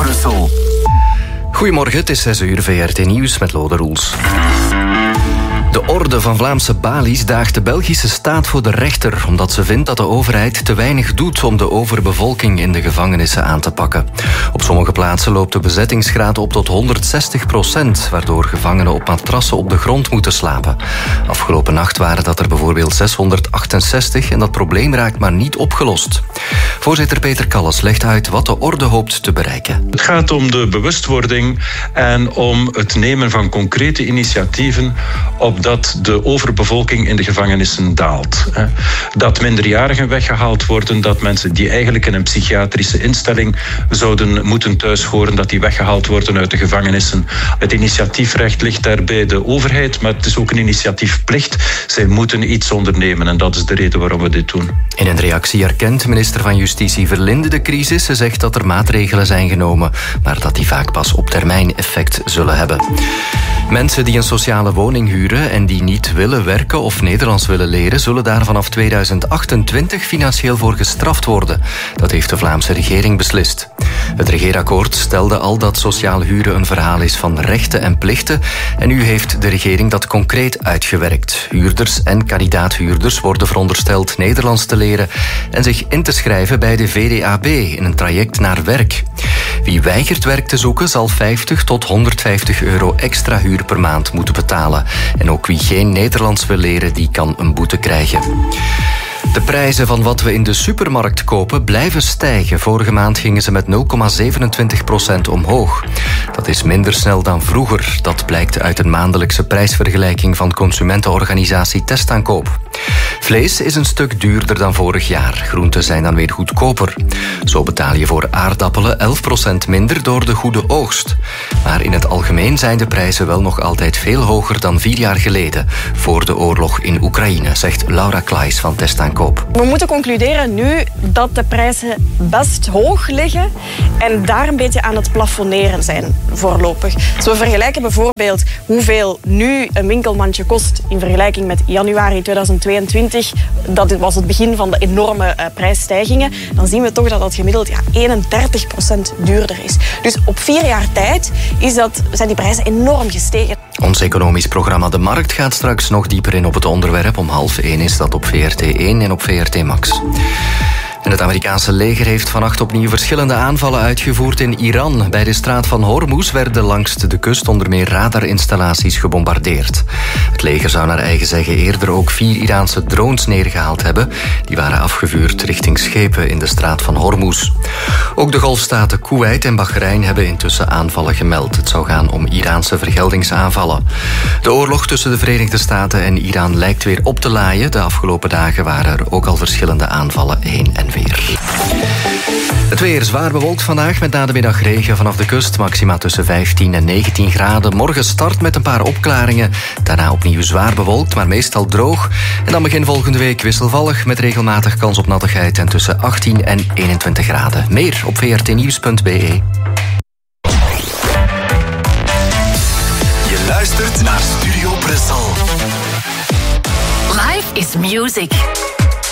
Brussel. Goedemorgen, het is 6 uur, VRT Nieuws met Lode Roels. De Orde van Vlaamse Balies daagt de Belgische staat voor de rechter, omdat ze vindt dat de overheid te weinig doet om de overbevolking in de gevangenissen aan te pakken. Op sommige plaatsen loopt de bezettingsgraad op tot 160%, waardoor gevangenen op matrassen op de grond moeten slapen. Afgelopen nacht waren dat er bijvoorbeeld 668 en dat probleem raakt maar niet opgelost. Voorzitter Peter Kalles legt uit wat de Orde hoopt te bereiken. Het gaat om de bewustwording en om het nemen van concrete initiatieven opdat de overbevolking in de gevangenissen daalt. Dat minderjarigen weggehaald worden, dat mensen die eigenlijk in een psychiatrische instelling zouden moeten thuis horen, dat die weggehaald worden uit de gevangenissen. Het initiatiefrecht ligt daar bij de overheid, maar het is ook een initiatiefplicht. Zij moeten iets ondernemen en dat is de reden waarom we dit doen. In een reactie erkent minister van Justitie Verlinde de crisis. Ze zegt dat er maatregelen zijn genomen, maar dat die vaak pas op termijn effect zullen hebben. Mensen die een sociale woning huren en die niet willen werken of Nederlands willen leren, zullen daar vanaf 2028 financieel voor gestraft worden. Dat heeft de Vlaamse regering beslist. Het regeerakkoord stelde al dat sociaal huren een verhaal is van rechten en plichten. En nu heeft de regering dat concreet uitgewerkt. Huurders en kandidaathuurders worden verondersteld Nederlands te leren en zich in te schrijven bij de VDAB in een traject naar werk. Wie weigert werk te zoeken zal 50 tot 150 euro extra huur per maand moeten betalen. En ook wie geen Nederlands wil leren, die kan een boete krijgen. De prijzen van wat we in de supermarkt kopen blijven stijgen. Vorige maand gingen ze met 0,27% omhoog. Dat is minder snel dan vroeger. Dat blijkt uit een maandelijkse prijsvergelijking van consumentenorganisatie Testaankoop. Vlees is een stuk duurder dan vorig jaar. Groenten zijn dan weer goedkoper. Zo betaal je voor aardappelen 11% minder door de goede oogst. Maar in het algemeen zijn de prijzen wel nog altijd veel hoger dan 4 jaar geleden, voor de oorlog in Oekraïne, zegt Laura Klaes van Testaankoop. We moeten concluderen nu dat de prijzen best hoog liggen en daar een beetje aan het plafonneren zijn voorlopig. Als we vergelijken bijvoorbeeld hoeveel nu een winkelmandje kost in vergelijking met januari 2022, dat was het begin van de enorme prijsstijgingen, dan zien we toch dat dat gemiddeld 31% duurder is. Dus op 4 jaar tijd zijn die prijzen enorm gestegen. Ons economisch programma De Markt gaat straks nog dieper in op het onderwerp. Om 12:30 is dat op VRT 1 en op VRT Max. En het Amerikaanse leger heeft vannacht opnieuw verschillende aanvallen uitgevoerd in Iran. Bij de straat van Hormuz werden langs de kust onder meer radarinstallaties gebombardeerd. Het leger zou naar eigen zeggen eerder ook 4 Iraanse drones neergehaald hebben. Die waren afgevuurd richting schepen in de straat van Hormuz. Ook de golfstaten Kuwait en Bahrein hebben intussen aanvallen gemeld. Het zou gaan om Iraanse vergeldingsaanvallen. De oorlog tussen de Verenigde Staten en Iran lijkt weer op te laaien. De afgelopen dagen waren er ook al verschillende aanvallen heen en weer. Het weer zwaar bewolkt vandaag met na de middag regen vanaf de kust. Maxima tussen 15 en 19 graden. Morgen start met een paar opklaringen. Daarna opnieuw zwaar bewolkt, maar meestal droog. En dan begin volgende week wisselvallig met regelmatig kans op nattigheid en tussen 18 en 21 graden. Meer op vrtnieuws.be. Je luistert naar Studio Brussel. Life is music.